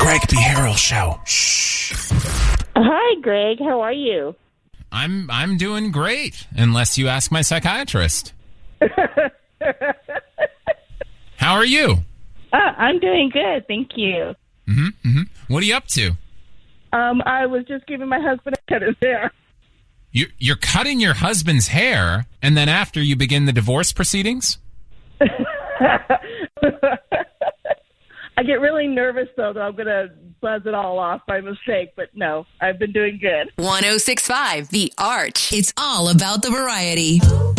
Greg B. Harrell Show. Shh. Hi, Greg. How are you? I'm doing great, unless you ask my psychiatrist. How are you? I'm doing good, thank you. What are you up to? I was just giving my husband a cut his hair. You're cutting your husband's hair, and then after you begin the divorce proceedings? I get really nervous, though, that I'm going to buzz it all off by mistake. But no, I've been doing good. 106.5 The Arch. It's all about the variety.